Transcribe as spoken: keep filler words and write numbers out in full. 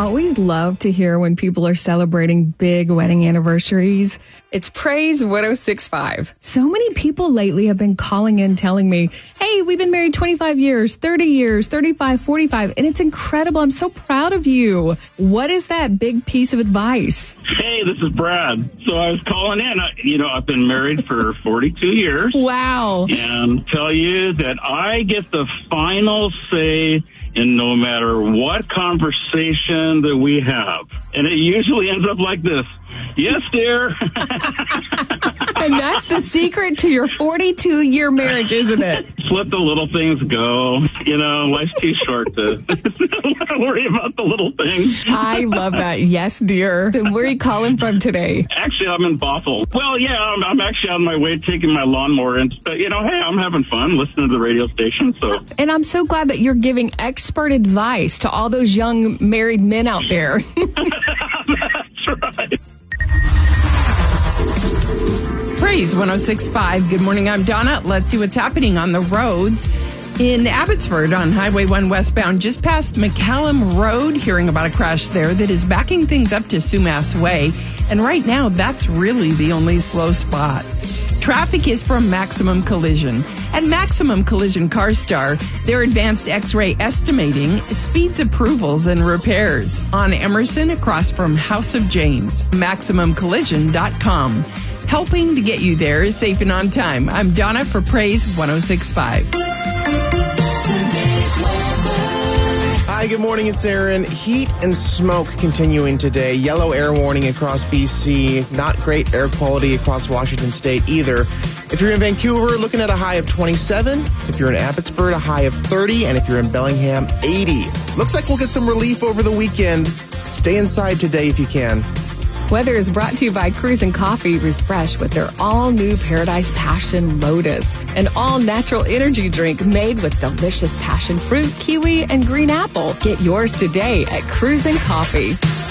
always love to hear when people are celebrating big wedding anniversaries. It's Praise one oh six point five. So many people lately have been calling in telling me, hey, we've been married twenty-five years, thirty years, thirty-five, forty-five, and it's incredible. I'm so proud of you. What is that big piece of advice? Hey, this is Brad. So I was calling in. I, you know, I've been married for forty-two years. Wow. And tell you that I get the final say in no matter what conversation that we have. And it usually ends up like this. Yes, dear. And that's the secret to your forty-two-year marriage, isn't it? Just let the little things go. You know, life's too short to worry about the little things. I love that. Yes, dear. So where are you calling from today? Actually, I'm in Bothell. Well, yeah, I'm, I'm actually on my way taking my lawnmower in. But, you know, hey, I'm having fun listening to the radio station. So, And I'm so glad that you're giving expert advice to all those young married men out there. That's right. Praise one oh six point five. Good morning, I'm Donna. Let's see what's happening on the roads. In Abbotsford on Highway one westbound, just past McCallum Road, hearing about a crash there that is backing things up to Sumas Way. And right now, that's really the only slow spot. Traffic is from Maximum Collision. At Maximum Collision CarStar, their advanced X-ray estimating speeds approvals and repairs on Emerson across from House of James. Maximum Collision dot com. Helping to get you there is safe and on time. I'm Donna for Praise one oh six point five. Hi, good morning. It's Aaron. Heat and smoke continuing today. Yellow air warning across B C. Not great air quality across Washington State either. If you're in Vancouver, looking at a high of twenty-seven. If you're in Abbotsford, a high of thirty. And if you're in Bellingham, eighty. Looks like we'll get some relief over the weekend. Stay inside today if you can. Weather is brought to you by Cruisin' Coffee. Refresh with their all-new Paradise Passion Lotus, an all-natural energy drink made with delicious passion fruit, kiwi, and green apple. Get yours today at Cruisin' Coffee.